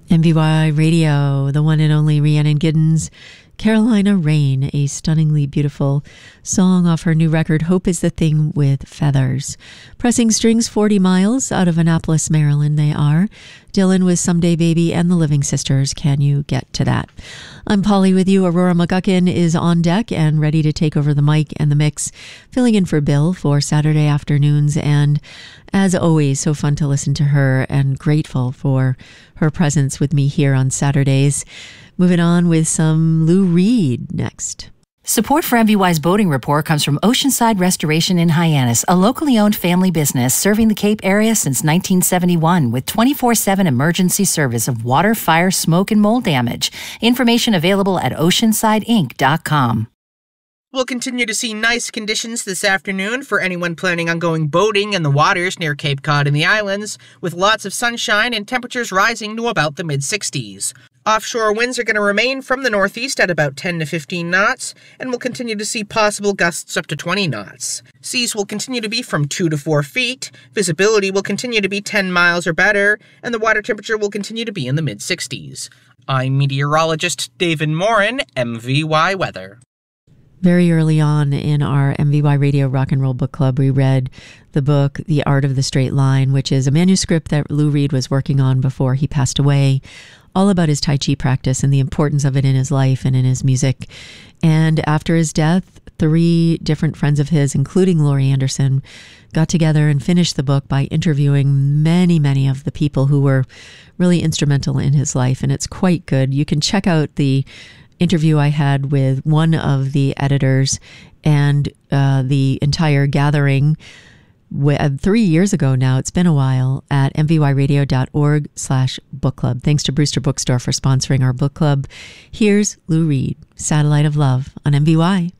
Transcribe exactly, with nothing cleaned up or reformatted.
M V Y Radio, the one and only Rhiannon Giddens, Carolina Rain, a stunningly beautiful song off her new record, Hope is the Thing with Feathers. Pressing strings forty miles out of Annapolis, Maryland, they are. Dylan with Someday Baby and the Living Sisters. Can you get to that? I'm Polly with you. Aurora McGuckin is on deck and ready to take over the mic and the mix, filling in for Bill for Saturday afternoons. And as always, so fun to listen to her and grateful for her presence with me here on Saturdays. Moving on with some Lou Reed next. Support for M V Y's Boating Report comes from Oceanside Restoration in Hyannis, a locally owned family business serving the Cape area since nineteen seventy-one with twenty-four seven emergency service of water, fire, smoke, and mold damage. Information available at oceanside inc dot com. We'll continue to see nice conditions this afternoon for anyone planning on going boating in the waters near Cape Cod and the islands, with lots of sunshine and temperatures rising to about the mid sixties. Offshore winds are going to remain from the northeast at about ten to fifteen knots, and we'll continue to see possible gusts up to twenty knots. Seas will continue to be from two to four feet, visibility will continue to be ten miles or better, and the water temperature will continue to be in the mid sixties. I'm meteorologist David Morin, M V Y Weather. Very early on in our M V Y Radio Rock and Roll Book Club, we read the book, The Art of the Straight Line, which is a manuscript that Lou Reed was working on before he passed away, all about his Tai Chi practice and the importance of it in his life and in his music. And after his death, three different friends of his, including Laurie Anderson, got together and finished the book by interviewing many, many of the people who were really instrumental in his life. And it's quite good. You can check out the interview I had with one of the editors and uh, the entire gathering w- three years ago now. It's been a while at mvyradio.org slash book club. Thanks to Brewster Bookstore for sponsoring our book club. Here's Lou Reed, Satellite of Love on M V Y.